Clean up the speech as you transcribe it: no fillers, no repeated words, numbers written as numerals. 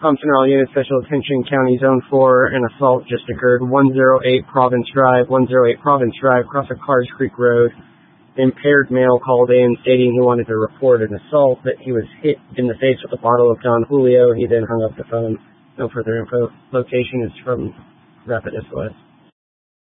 Thompson All Unit Special Attention County Zone 4, an assault just occurred. 108 Province Drive, across a Carrs Creek Road. Impaired male called in stating he wanted to report an assault, that he was hit in the face with a bottle of Don Julio. He then hung up the phone. No further info. Location is from Rapid SOS.